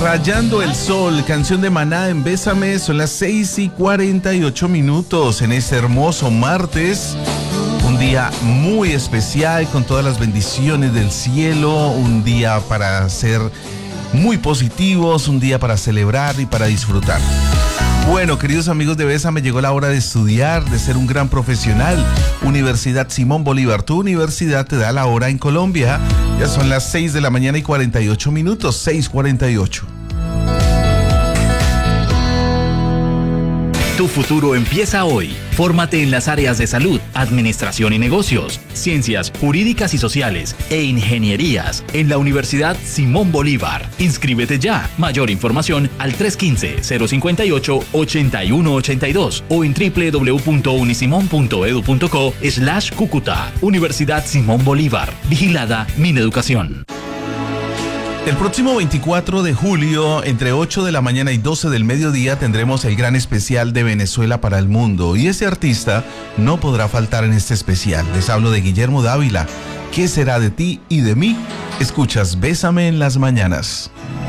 Rayando el Sol, canción de Maná en Bésame. Son las 6:48 en este hermoso martes. Un día muy especial con todas las bendiciones del cielo. Un día para ser muy positivos, un día para celebrar y para disfrutar. Bueno, queridos amigos de Bésame, llegó la hora de estudiar, de ser un gran profesional. Universidad Simón Bolívar, tu universidad te da la hora en Colombia. Ya son las 6:48, 6:48. Tu futuro empieza hoy. Fórmate en las áreas de salud, administración y negocios, ciencias jurídicas y sociales e ingenierías en la Universidad Simón Bolívar. Inscríbete ya. Mayor información al 315-058-8182 o en www.unisimon.edu.co/Cúcuta. Universidad Simón Bolívar. Vigilada Mineducación. El próximo 24 de julio, entre 8 de la mañana y 12 del mediodía, tendremos el gran especial de Venezuela para el mundo. Y ese artista no podrá faltar en este especial. Les hablo de Guillermo Dávila. ¿Qué será de ti y de mí? Escuchas Bésame en las mañanas.